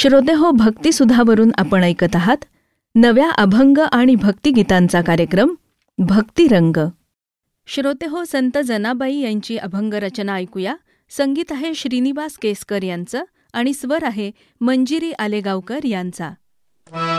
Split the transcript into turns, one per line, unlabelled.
श्रोतेहो, भक्तिसुधावरून आपण ऐकत आहात नव्या अभंग आणि भक्तिगीतांचा कार्यक्रम भक्तिरंग. श्रोतेहो, संत जनाबाई यांची अभंग रचना ऐकूया. संगीत आहे श्रीनिवास केसकर यांचं आणि स्वर आहे मंजिरी आलेगावकर यांचा.